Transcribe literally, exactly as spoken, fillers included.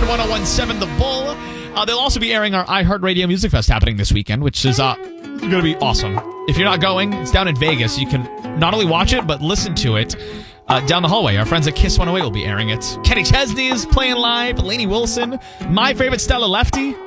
on one oh one point seven The Bull. Uh, they'll also be airing our iHeartRadio Music Fest happening this weekend, which is uh, going to be awesome. If you're not going, it's down in Vegas. You can not only watch it, but listen to it uh, down the hallway. Our friends at Kiss one oh eight will be airing it. Kenny Chesney is playing live. Lainey Wilson. My favorite Stella Lefty.